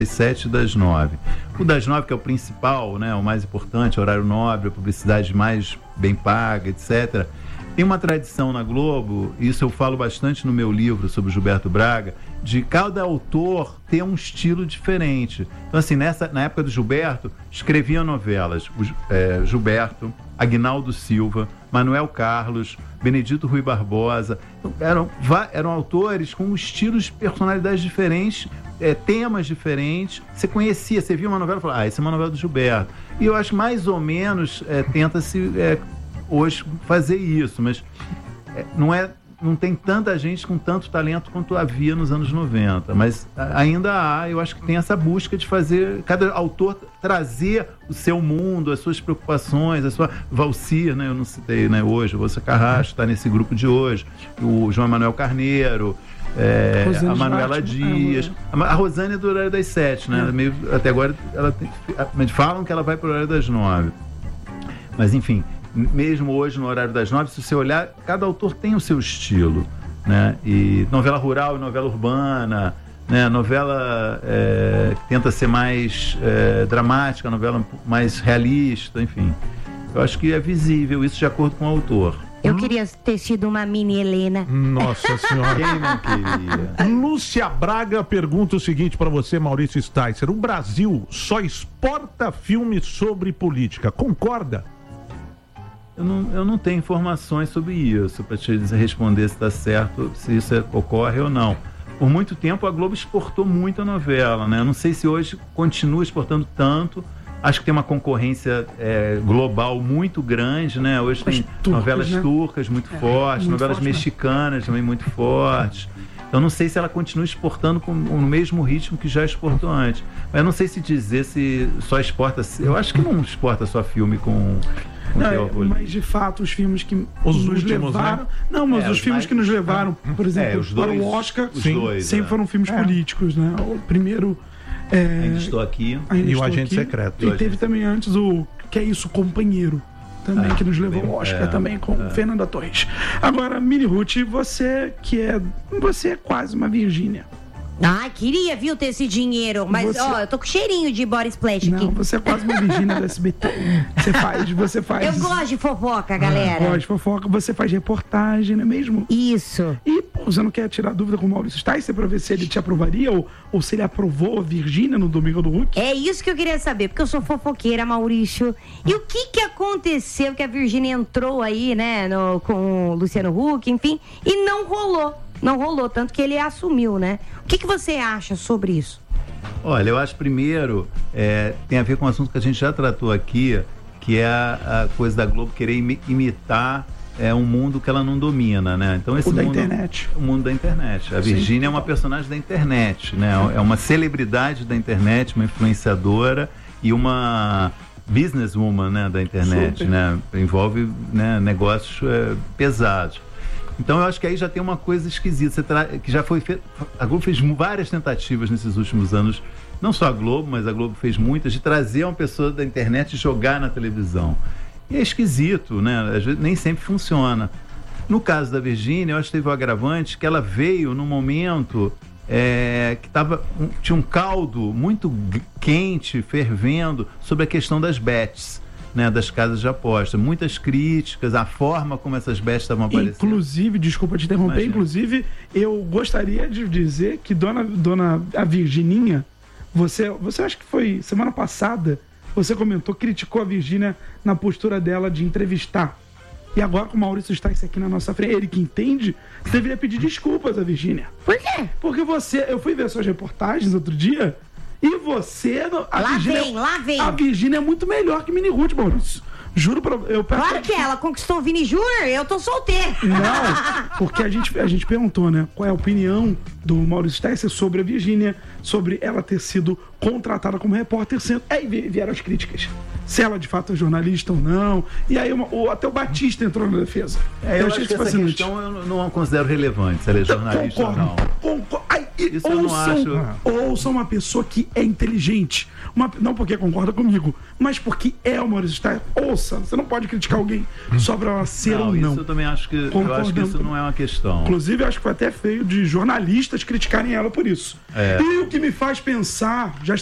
das 7 e das 9. O das 9, que é o principal, né, o mais importante, horário nobre, a publicidade mais bem paga, etc. Tem uma tradição na Globo, isso eu falo bastante no meu livro sobre Gilberto Braga, de cada autor ter um estilo diferente. Então, assim, na época do Gilberto, escreviam novelas. Gilberto, Aguinaldo Silva, Manuel Carlos, Benedito Rui Barbosa. Eram autores com estilos de personalidades diferentes, temas diferentes. Você conhecia, você via uma novela e falava, essa é uma novela do Gilberto. E eu acho que mais ou menos tenta-se hoje fazer isso, mas não tem tanta gente com tanto talento quanto havia nos anos 90, mas ainda há, eu acho que tem essa busca de fazer, cada autor trazer o seu mundo, as suas preocupações, a sua Valcir, né, eu não citei, né, hoje, o Valcir Carrasco está nesse grupo de hoje, o João Emanuel Carneiro, a Manuela Dias, a Rosane é do horário das 7, né, até agora falam que ela vai para o horário das 9, mas enfim, mesmo hoje no horário das 9, se você olhar, cada autor tem o seu estilo, né? E novela rural e novela urbana, né? Novela que tenta ser mais dramática, novela mais realista, enfim. Eu acho que é visível isso de acordo com o autor. Eu queria ter sido uma mini Helena. Nossa senhora. Quem não queria? Lúcia Braga pergunta o seguinte para você, Maurício Sticer: o Brasil só exporta filmes sobre política, concorda? Eu não tenho informações sobre isso para te responder se está certo, se isso ocorre ou não. Por muito tempo a Globo exportou muita novela, né? Eu não sei se hoje continua exportando tanto. Acho que tem uma concorrência global muito grande, né? Hoje tem novelas turcas muito fortes, novelas mexicanas também muito fortes. Então não sei se ela continua exportando no mesmo ritmo que já exportou antes. Mas eu não sei se dizer se só exporta... Eu acho que não exporta só filme com mas de fato os filmes que nos levaram, né? Não, mas os filmes que nos levaram, por exemplo, para o Oscar, sempre foram filmes políticos, né? O primeiro Ainda Estou Aqui e o Agente Secreto. E teve também antes o Que é Isso, Companheiro, também, que nos levou ao Oscar, também com Fernanda Torres. Agora, Mini Ruth, você é quase uma Virgínia. Queria, viu, ter esse dinheiro. Mas, eu tô com cheirinho de body splash aqui. Não, você é quase uma Virgínia do SBT. Você faz... Eu gosto de fofoca, galera. Gosto de fofoca. Você faz reportagem, não é mesmo? Isso. E, você não quer tirar dúvida com o Maurício Sticer pra ver se ele te aprovaria ou se ele aprovou a Virgínia no Domingo do Hulk? É isso que eu queria saber, porque eu sou fofoqueira, Maurício. E o que aconteceu que a Virgínia entrou aí, né, com o Luciano Huck, enfim, e não rolou. Não rolou, tanto que ele assumiu, né? O que você acha sobre isso? Olha, eu acho primeiro, tem a ver com um assunto que a gente já tratou aqui, que é a coisa da Globo querer imitar um mundo que ela não domina, né? Então esse mundo, internet. O mundo da internet. A Virgínia é uma personagem da internet, né? É uma celebridade da internet, uma influenciadora e uma businesswoman, né, da internet, né? Envolve, né, negócios pesados. Então eu acho que aí já tem uma coisa esquisita, que já foi feita. A Globo fez várias tentativas nesses últimos anos, não só a Globo, mas a Globo fez muitas, de trazer uma pessoa da internet e jogar na televisão. E é esquisito, né? Às vezes nem sempre funciona. No caso da Virgínia, eu acho que teve o agravante que ela veio num momento que tinha um caldo muito quente, fervendo, sobre a questão das bets. Né, das casas de aposta, muitas críticas, a forma como essas bets estavam aparecendo. Inclusive, desculpa te interromper, inclusive, eu gostaria de dizer que dona a Virgininha, você acha que foi semana passada, você criticou a Virgínia na postura dela de entrevistar. E agora com o Maurício Sticer aqui na nossa frente, ele que entende, você deveria pedir desculpas a Virgínia. Por quê? Porque eu fui ver suas reportagens outro dia, e você... Lá vem. A Virgínia é muito melhor que Mini Ruth, Maurício. Juro pra... Claro que ela conquistou o Vini Júnior, eu tô solteiro. Não, porque a gente perguntou, né? Qual é a opinião do Maurício Sticer sobre a Virgínia, sobre ela ter sido contratada como repórter. Aí vieram as críticas. se ela de fato é jornalista ou não. E aí até o Batista entrou na defesa. Eu achei que essa questão eu não considero relevante, se ela é jornalista ou não. Isso eu não acho. Ouça uma pessoa que é inteligente. Não porque concorda comigo, mas porque é o Maurício Stiles. Ouça, você não pode criticar alguém só pra ela ser ou não. Isso eu também acho que, eu acho que isso não é uma questão. Inclusive, acho que foi até feio de jornalistas criticarem ela por isso. E o que me faz pensar, já